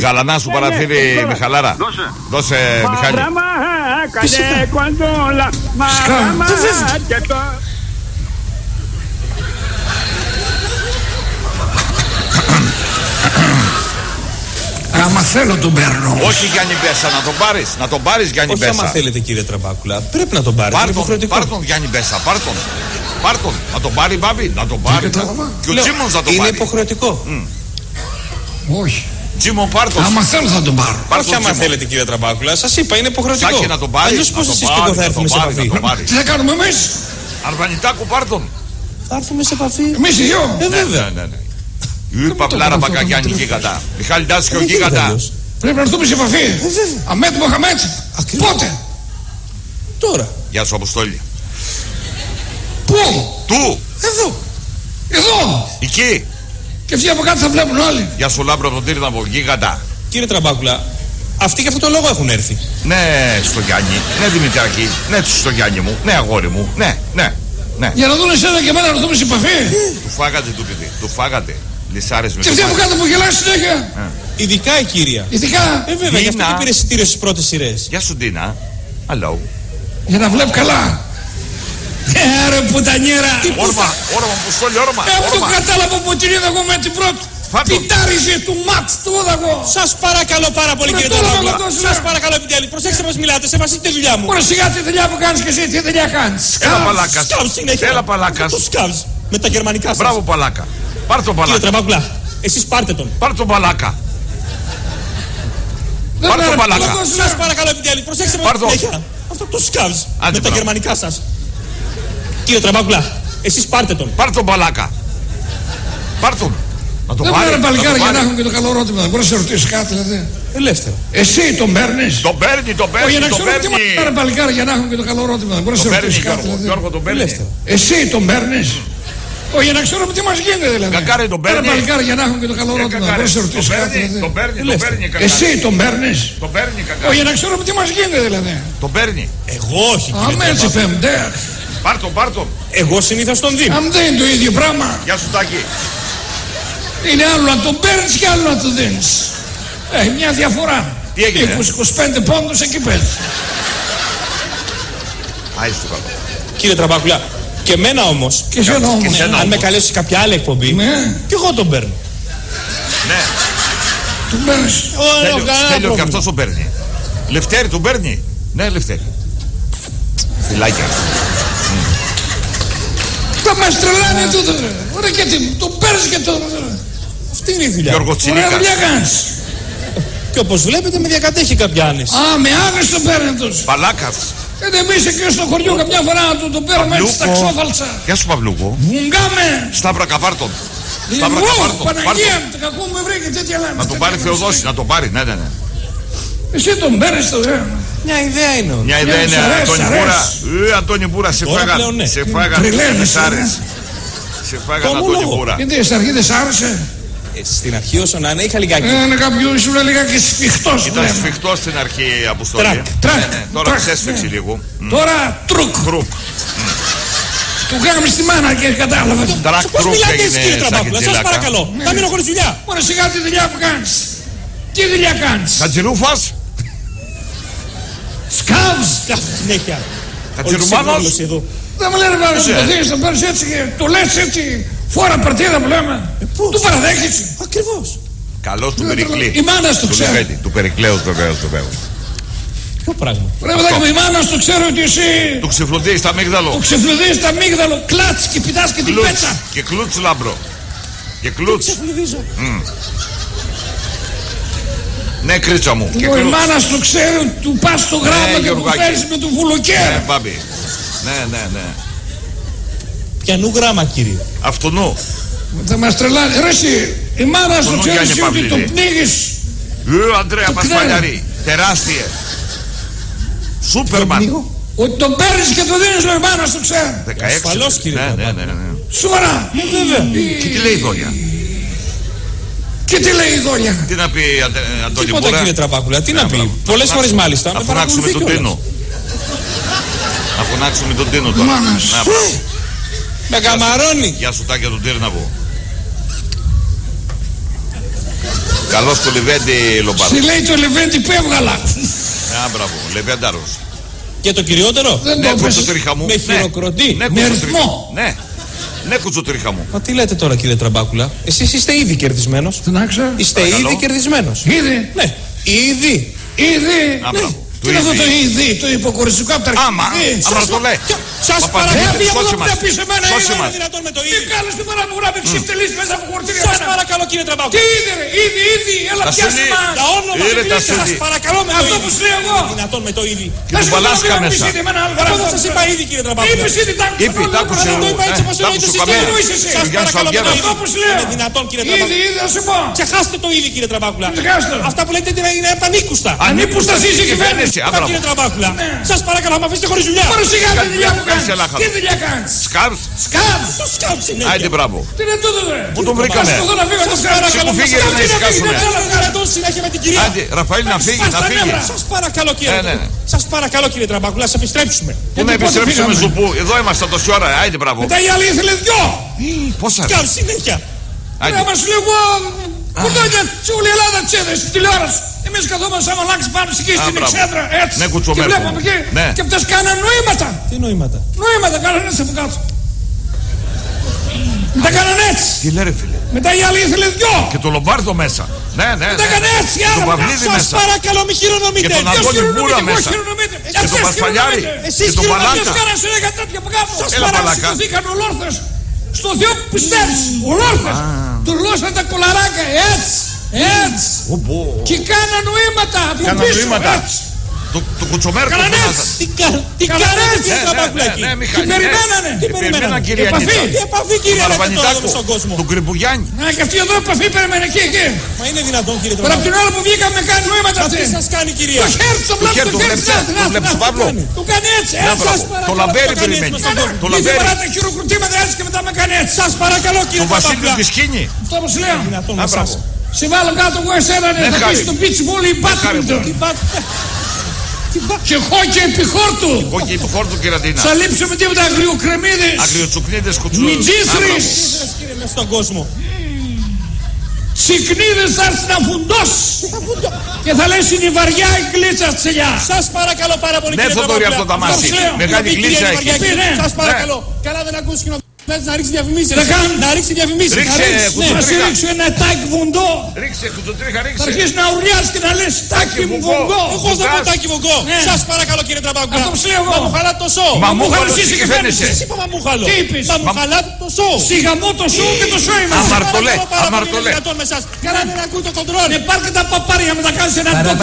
Γαλανά σου παραθύρι, Μιχαλάρα. Δώσε, Μιχάλη. Άμα θέλω τον παίρνω. Όχι Γιάννη Μπέσα, να τον πάρεις. Να τον πάρεις Γιάννη Μπέσα. Όχι άμα θέλετε κύριε Τραμπάκουλα. Πρέπει να τον πάρεις. Πάρ' τον Γιάννη Μπέσα, πάρ' τον. Να τον πάρει Μπάμπη, να τον πάρει. Και ο Τζίμον θα τον πάρει. Είναι υποχρεωτικό. Όχι. Τζίμον πάρ' τον. Άμα θέλω θα τον πάρω. Όχι άμα θέλετε κύριε Τραμπάκουλα. Σας είπα είναι υποχρεωτικό. Σάκη να τον πάρει. Αλλιώς πώς εσείς και εγώ θα έρθουμε σε επαφή. Τι θα κάνουμε εμείς? Αρβανιτάκου πάρ' τον. Θα έρθουμε σε επαφή. Εμείς οι δυο. Βέβαια. Είπα πλάρα Μπακαγιάννη γίγαντα. Μιχάλη Ντάσιο γίγαντα. Πρέπει να έρθουμε σε επαφή. Αμέτ Μοχαμέτ. Πότε? Τώρα. Γεια σου Αποστόλη. Πού? Του. Εδώ. Εκεί. Και αυτοί από κάτω θα βλέπουν όλοι. Γεια σου Λάμπρο από τον Τύρναβο γίγαντα. Κύριε Τραμπάκουλα, αυτοί και αυτό το λόγο έχουν έρθει. Ναι στο Γιάννη. Ναι Δημητράκη. Ναι στο Γιάννη μου. Ναι αγόρι μου. Ναι. Για να δουν εσένα και εμένα να έρθουμε σε επαφή. Του φάγατε του παιδί. Του φάγατε. Λυσάρες με. Και αυτοί από κάτω που γελάνε συνέχεια. Ειδικά η κύρια. Ειδικά. Βέβαια, γι' αυτό και πήρε εισιτήριο στις πρώτες σειρές. Γεια σου Ντίνα. Hello. Για να βλέπει καλά. Ρε πουτανιέρα. Όρμα Αποστόλη, όρμα. Το κατάλαβα που την είδα εγώ με την πρώτη. Πιτάριζε του μάτς του όδαγο. Σας παρακαλώ πάρα πολύ κύριε Τραμπάκουλα. Σας παρακαλώ επιτέλους. Προσέξτε μας μιλάτε. Σεβαστείτε τη δουλειά μου. Ωραία σιγά τη δουλειά που κάνεις και εσύ. Τι δουλειά κάνεις? Έλα Παλάκας. Έλα Παλάκας. Το σκάβς. Με τα γερμανικά σας. Μπράβο Παλάκα. Πάρ' τον Παλάκα. Κύριε Τραμπάκουλα, εσείς πάρτε τον. Πάρ' τον Παλάκα. Πάρ' τον Παλάκα. Σας παρακαλώ επιτέλους. Προσέξτε μας συνέχεια. Αυτό το σκάβς. Με τα γερμανικά σας. Κύριε Τραμπάκουλα, εσείς πάρτε τον. Πάρ' τον Παλάκα. Πάρ' τον. Να τον πάρει. πάρει. Δεν πάρει παλικάρι για να έχουν και το καλό ερώτημα. Μπορεί να σε ρωτήσει κάτι δηλαδή. Ελεύθερο. Εσύ τον παίρνεις? Τον παίρνει. Για να ξέρω τι μου πάρει παλικάρι για να έχουν και το καλό ερώτημα. Μπορεί να σε ρωτήσει κάτι δηλαδή. Γιώργο τον παίρνει. Εσύ τον παίρνεις? Για να ξέρω τι μας γίνεται δηλαδή. Κακάρι τον παίρνει. Πάρε παλικάρι για να έχουν και το καλό ερώτημα. Μπορεί να σε ρωτήσει κάτι δηλαδή. Τον παίρνει. Εσύ τον παίρνεις? Τον παίρνει κακάρι. Για να ξέρω τι μας γίνεται δηλαδή. Τον παίρνει. Εγώ όχι κύριε Τραμπάκουλα. Έτσι πέμπτε. Πάρ' τον. Εγώ συνήθως τον δίνω. Αν δεν είναι το ίδιο πράγμα. Γεια σου Τάκη. Είναι άλλο να τον παίρνεις και άλλο να τον δίνεις. Μια διαφορά. Τι έγινε? 20-25 πόντους εκεί παίρνεις. Άιστο καλό. Κύριε Τραμπάκουλα, και εμένα όμως. Και εσένα όμως. Αν με καλέσει κάποια άλλη εκπομπή, και εγώ τον παίρνω. Ναι. Τον παίρνεις? Στέλιο και αυτός τον παίρνει. Λευτέρη τον παίρνει. Ναι Λευτέρη. Φιλάκια. Θα μας τρελάνε τούτο. Ωραία και τι, τον παίρνεις και τον... Αυτή είναι η δουλειά. Γιώργο Τσινίκα. Ωραία δουλειά κάνεις. Και όπως βλέπετε με διακατέχει κάποια άνεση. Με άνεση τον παίρνει τους. Παλάκας. Εμείς εκεί στο χωριό καμιά φορά να τον παίρνουμε έτσι στα ξόφαλτσα. Γεια σου Παυλούκο. Βουγγάμε. Σταύρα καπάρτον. Παναγία μου, το κακό μου βρήκε τέτοια λέμε. Να τον πάρει Θεοδόση, να τον πάρει, ναι. Εσύ τον παίρνεις το Μια ιδέα είναι. Μια ιδέα είναι, Αντώνη Μπούρα, σε φάγανε Λυσάρες. Σε φάγανε Αντώνη Μπούρα. Γιατί στην αρχή δεν σ' άρεσε? Στην αρχή όσο να είναι είχα λιγάκι. Είναι κάποιο ήσουν λιγάκι σφιχτός. Ήταν σφιχτός στην αρχή Αποστολή. Τώρα ξέσφιξε λίγο. Τώρα τρουκ. Του κάναμε στη μάνα και κατάλαβα. Πώς μιλάτε εσείς κύριε Τραμπάκουλα, σας παρακαλώ. Θα μείνω χωρίς δουλειά. Μόνο σιγά τη δουλειά που κάνεις. Τι δουλειά κάνεις? Χατζηρούφας. Σκάβς. Συνέχεια. Χατζηρουμάνος. Δεν μου λένε πάνω το δίνεις, το παίρνεις έτσι και το λες έτσι. Φορά παρτίδα που λέμε. Του παραδέχεσαι. Ακριβώς. Καλός του Περικλή. Η μάνα του ξέρει. Του Περικλέου βεβαίως. Ποιο πράγμα? Πρέπει η μάνα του ξέρει ότι εσύ. Του ξεφλουδείς τα αμύγδαλο. Του ξεφλουδείς τα αμύγδαλο. Κλάτς και πηδάς και την πέτσα. Και κλούτς Λάμπρο. Και κλούτς. Ναι, κρίτσα μου. Η μάνα του ξέρει ότι του πας το γράμμα και του φέρεις με το βουλοκαίρα. Ναι, μπάμπη. Ναι. Ποιανού γράμμα κύριε? Αυτονού. Θα μας τρελάνει. Ρε εσύ, η μάνα σου ξέρει ότι το πνίγεις. Αντρέα Πασπαλιαρή. Τεράστιε. Σούπερμαν. Ότι τον παίρνεις και το δίνεις ο μάνας του ξέρει. 16. Ασφαλώς κύριε. Ναι. Σοβαρά. Και τι λέει η Δόλια? Και τι λέει η Δόλια? Τι να πει Αντώνη Μπούρα? Τίποτα κύριε Τραμπάκουλα, τι να πει? Πολλές φορές μάλιστα. Να φωνάξουμε τον Τίνο. Να φωνάξουμε τον Τίνο τώρα. Με καμαρώνει. Γεια σου Τάκια τον Τύρναβο. Καλώς το Λεβέντη Λομπάρδο. Σε λέει το Λεβέντη που έβγαλα. Α, μπράβο, Λεβένταρος. Και το κυριότερο. Ναι, κουτσοτρίχα μου. Με χειροκροτεί. Ναι, κουτσοτρίχα. Ναι. Ναι, κουτσοτρίχα μου. Μα τι λέτε τώρα, κύριε Τραμπάκουλα? Εσείς είστε ήδη κερδισμένος. Είστε ήδη κερδισμένος. Ήδη. Ναι, ήδη. Ήδη. Τι είναι αυτό το ήδη, το υποκοριστικό από τα αρχή. Άμα το λέει. Σας παρακαλώ, σώσε μας. Σώσε μας. Τι κάνεις την ώρα που γράφει ξεφτελείς μέσα από χορτήρια. Σας παρακαλώ, κύριε Τραμπάκουλα. Τι ήδη, έλα πιάσε μας. Τα όνομα σας παρακαλώ με το ήδη. Αυτό που σου λέω εγώ. Δυνατόν με το ήδη. Και τον Παλάσκα μέσα. Εγώ δεν σας είπα ήδη, κύριε Τραμπάκουλα. Είπες ήδη, τ' άκουσε. Σας παρακαλώ με το ήδη. Είναι δυνατόν, κύριε Τραμπάκουλα. Ήδη, θα σου πω. Ξεχάστε το ήδη, κύριε Τραμπάκουλα. Αυτά που λέτε είναι πανίκουστα. Ανήκουστα εσύ η κυβέρνηση. Κύριε Τραμπάκουλα, σας παρακαλώ, με αφήσετε χωρίς δουλειά. Παρουσιγά τη δουλειά που κάνεις. Τι δουλειά κάνεις? Σκάρς. Το σκάουτ συνέχεια. Άιντε μπράβο. Τι είναι τούτο δε? Πού τον βρήκαμε? Εδώ να φύγω το σκάρς. Που φύγε να σκάσουμε. Συνέχεια με την κυρία. Άντε, Ραφαήλ να φύγει. Σας παρακαλώ, κύριε. Σας παρακαλώ, κύριε Τραμπάκουλα, να επιστρέψουμε. Πού να επιστρέψουμε, Ζουπού? Εδώ είμαστε τόση ώρα. Άιντε, μπράβο. Μετά η άλλη ήθελε δυο. Πόσα? Σκάουτ συνέχεια. Να μας λέω εγώ. Κουτάκια, όλη η Ελλάδα τσέδες στην τηλεόραση. Εμείς καθόμαστε σαν μαλάξεις πάνω εκεί στην εξέδρα, έτσι. Ναι, και βλέπαμε εκεί. Ναι. Και αυτές κάναν νοήματα. Τι νοήματα? Νοήματα κάναν έτσι από κάτω. Μετά κάναν έτσι. Τι λέει, ρε φίλε? Μετά η άλλη ήθελε δυο. Και το Λομπάρδο μέσα. Ναι. Μετά έκανε έτσι. Και τον Παυλίδη μέσα. Σας παρακαλώ, μη χειρονομείτε. Και τον Αντώνη Μπούρα μέσα. Και τον Πασπαλιάρη. Και τον Παλάκα. Εσείς κάναν συνέχεια τέτοια από κάτω. Έλα, Παλάκα. Σηκωθήκαν ολόρθες. Στο Θεό που πιστεύεις. Ολόρθες. Τουρλώσαν τα κολαράκια έτσι. Και κάναν νοήματα από πίσω. Έτσι. Το κουτσομέρ που φωνάζαν. Τι κάνανε, κύριε Τραμπάκουλα? Τι περιμένανε. Τι περιμένανε, κύριε Ανίτα? Τι επαφή, κύριε Ανίτα, στον κόσμο? Του Κρυμπογιάννη. Να και αυτή εδώ επαφή περιμένει εκεί. Μα είναι δυνατόν, κύριε Τώρα από Τραμπάκουλα? την ώρα που βγήκαμε κάνει νοήματα αυτή. Τι σας κάνει, κυρία? Το χέρι του, το χέρι του. Το βλέπεις, Παύλο? Του κάνει έτσι. Το λαμπέρι περιμένει. Το λαμπέρι. Μην τα χειροκροτήματα έτσι και μετά με κάνει έτσι. Σας παρακαλώ, κύριε Το Βασίλειο της Σκήνη. Αυτό όπως λέω. Μπράβο. Σε βάλω κάτω εγώ εσένα να πεις το πίτσι βόλι μπάτμιντον. Και χόκι επιχόρτου. Χόκι επιχόρτου, κύριε Αντίνα. Θα λείψουμε τίποτα αγριοκρεμίδες. Αγριοτσουκνίδες, κουτσούδες. Μιτζίσρις. Κύριε μες στον κόσμο. Τσικνίδες θα έρθει να φουντώσει. Και θα λες είναι η βαριά η γκλίτσα τσελιά. Σας παρακαλώ πάρα πολύ, κύριε Τραμπάκουλα. Ναι, αυτό το μάσι. Μεγάλη γκλίτσα έχει. Σας παρακαλώ. Καλά δεν ακούσει κοινό. Να ρίξει διαφημίσεις. Να ρίξει διαφημίσεις. Να σου ρίξω ένα τάκι βουντό. Ρίξε κουτσοτρίχα, Θα ρίξε. αρχίσει να ουρλιάς και να λες τάκι μου βουντό. Εγώ θα πω τάκι βουγκό. Σας παρακαλώ, κύριε Τραμπάκουλα. Αυτό που σου λέω εγώ. Μα μου χαλάτε το σώο. Μα μου χαλάτε εσύ και φαίνεσαι. Εσείς είπα μα μου χαλώ. Τι είπες? Μα μου χαλάτε το σώο. Σιγαμό το σώο και το σώο είμαστε. Αμαρτωλέ, αμαρτωλέ. Καλά δεν ακούει το κοντρόλ. Ναι, πάρ' και τα παπάρια με τα κάνεις ένα κοντρόλ.